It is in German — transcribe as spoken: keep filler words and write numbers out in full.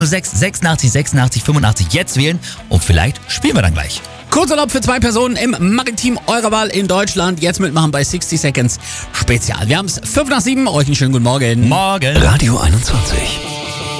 sechs sechsundachtzig sechsundachtzig fünfundachtzig jetzt wählen und vielleicht spielen wir dann gleich. Kurzurlaub für zwei Personen im Maritim eurer Wahl in Deutschland. Jetzt mitmachen bei sixty Seconds Spezial. Wir haben es fünf nach sieben. Euch einen schönen guten Morgen. Morgen. Radio einundzwanzig.